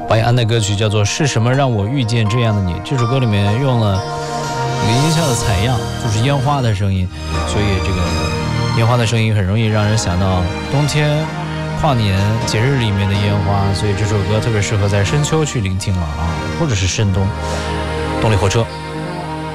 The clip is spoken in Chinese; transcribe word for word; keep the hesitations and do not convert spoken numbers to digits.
白安的歌曲叫做《是什么让我遇见这样的你》。这首歌里面用了一个音效的采样，就是烟花的声音，所以这个烟花的声音很容易让人想到冬天跨年节日里面的烟花，所以这首歌特别适合在深秋去聆听了啊，或者是深冬。动力火车。